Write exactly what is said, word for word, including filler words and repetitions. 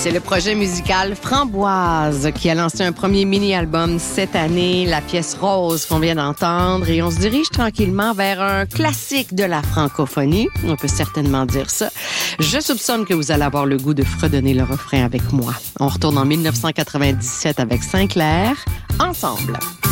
C'est le projet musical Framboise qui a lancé un premier mini-album cette année, la pièce Rose qu'on vient d'entendre, et on se dirige tranquillement vers un classique de la francophonie. On peut certainement dire ça. Je soupçonne que vous allez avoir le goût de fredonner le refrain avec moi. On retourne en dix-neuf cent quatre-vingt-dix-sept avec Sinclair, Ensemble.